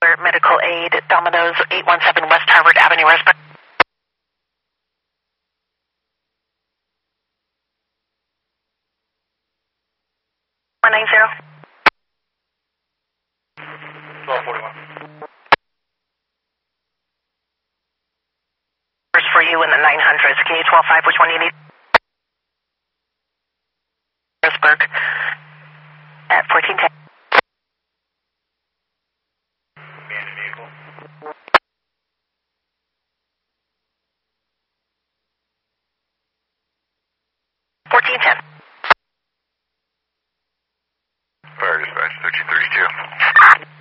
Alert Medical Aid, Domino's 817 West Harvard Avenue, Resburg. 190. 1241. For you in the 900s. KA125, which one do you need? Resburg at 1410.